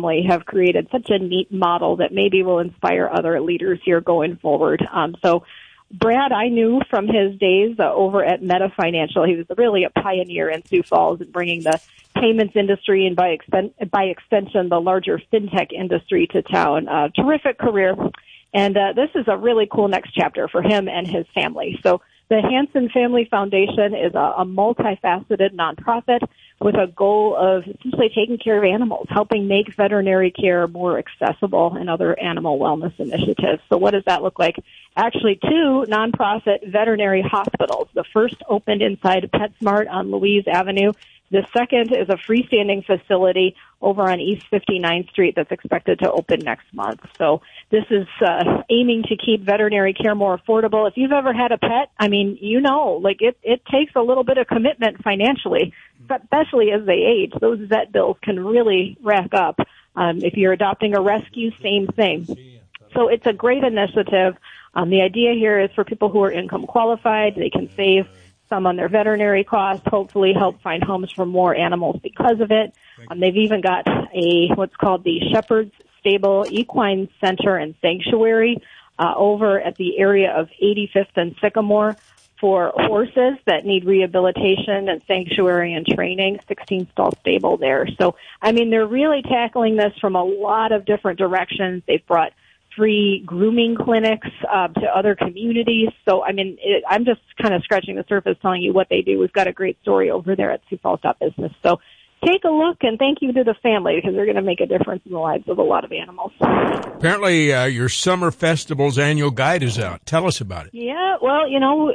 family have created such a neat model that maybe will inspire other leaders here going forward. So Brad, I knew from his days over at Meta Financial. He was really a pioneer in Sioux Falls in bringing the payments industry and by extension the larger fintech industry to town. Terrific career. And this is a really cool next chapter for him and his family. So the Hansen Family Foundation is a multifaceted nonprofit with a goal of essentially taking care of animals, helping make veterinary care more accessible and other animal wellness initiatives. So what does that look like? Actually, 2 nonprofit veterinary hospitals. The first opened inside PetSmart on Louise Avenue. The second is a freestanding facility over on East 59th Street that's expected to open next month. So this is aiming to keep veterinary care more affordable. If you've ever had a pet, I mean, you know, like it takes a little bit of commitment financially, especially as they age. Those vet bills can really rack up. If you're adopting a rescue, same thing. So it's a great initiative. The idea here is for people who are income qualified, they can save some on their veterinary costs, hopefully help find homes for more animals because of it. They've even got what's called the Shepherd's Stable Equine Center and Sanctuary over at the area of 85th and Sycamore for horses that need rehabilitation and sanctuary and training, 16-stall stable there. So, I mean, they're really tackling this from a lot of different directions. They've brought free grooming clinics to other communities. So, I mean, I'm just kind of scratching the surface telling you what they do. We've got a great story over there at Sioux Falls Business. So take a look, and thank you to the family because they're going to make a difference in the lives of a lot of animals. Apparently, your Summer Festival's annual guide is out. Tell us about it. Yeah, well, you know,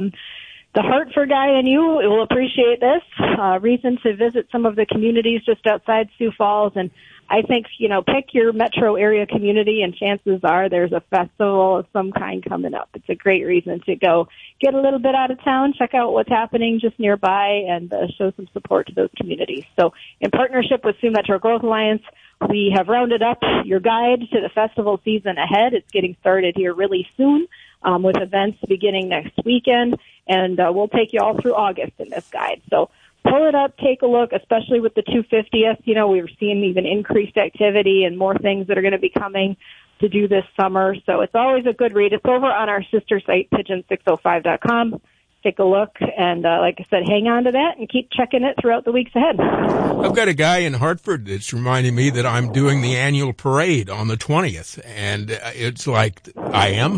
the Hartford guy and you will appreciate this. Reason to visit some of the communities just outside Sioux Falls, and I think, you know, pick your metro area community and chances are there's a festival of some kind coming up. It's a great reason to go get a little bit out of town, check out what's happening just nearby, and show some support to those communities. So in partnership with Sioux Metro Growth Alliance, we have rounded up your guide to the festival season ahead. It's getting started here really soon with events beginning next weekend, and we'll take you all through August in this guide. So pull it up, take a look, especially with the 250th. You know, we're seeing even increased activity and more things that are going to be coming to do this summer. So it's always a good read. It's over on our sister site, pigeon605.com. Take a look, and like I said, hang on to that and keep checking it throughout the weeks ahead. I've got a guy in Hartford that's reminding me that I'm doing the annual parade on the 20th, and it's like, I am?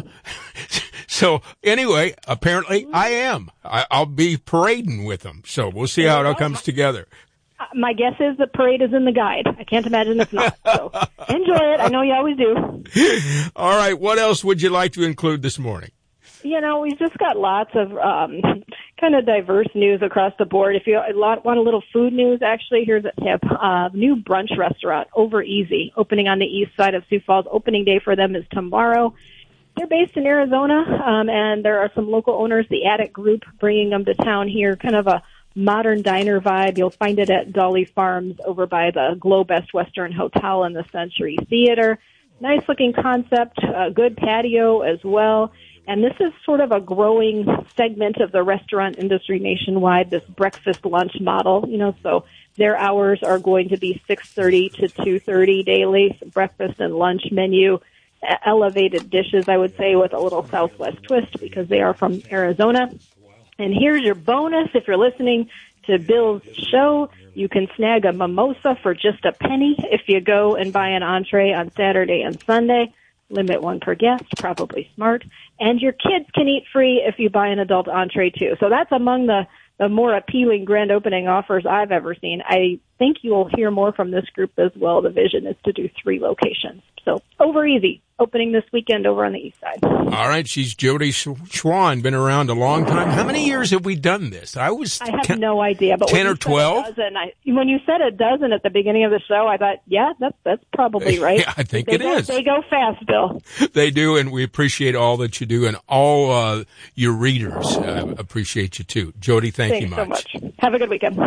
So anyway, apparently I am. I'll be parading with them, so we'll see how it all comes together. My guess is the parade is in the guide. I can't imagine it's not. So enjoy it. I know you always do. All right, what else would you like to include this morning? You know, we've just got lots of kind of diverse news across the board. If you want a little food news, actually, here's a tip. New brunch restaurant, Over Easy, opening on the east side of Sioux Falls. Opening day for them is tomorrow. They're based in Arizona, and there are some local owners, the Attic Group, bringing them to town here, kind of a modern diner vibe. You'll find it at Dolly Farms over by the Glow Best Western Hotel and the Century Theater. Nice-looking concept, good patio as well. And this is sort of a growing segment of the restaurant industry nationwide, this breakfast lunch model, you know, so their hours are going to be 6:30 to 2:30 daily, breakfast and lunch menu, elevated dishes, I would say, with a little Southwest twist because they are from Arizona. And here's your bonus. If you're listening to Bill's show, you can snag a mimosa for just a penny if you go and buy an entree on Saturday and Sunday. Limit one per guest, probably smart. And your kids can eat free if you buy an adult entree, too. So that's among the more appealing grand opening offers I've ever seen. I think you will hear more from this group as well. The vision is to do 3 locations. So Over Easy, opening this weekend over on the east side. All right, she's Jody Schwan, been around a long time. How many years have we done this? I have no idea. But 10 or 12? When you said a dozen at the beginning of the show, I thought, yeah, that's probably right. Yeah, I think it is. They go fast, Bill. They do, and we appreciate all that you do, and all your readers appreciate you, too. Jody, thank you much. Thanks so much. Have a good weekend.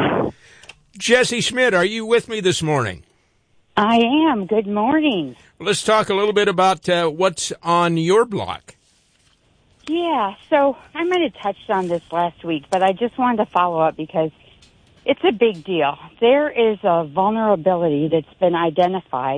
Jesse Schmidt, are you with me this morning? I am. Good morning. Let's talk a little bit about what's on your block. Yeah, so I might have touched on this last week, but I just wanted to follow up because it's a big deal. There is a vulnerability that's been identified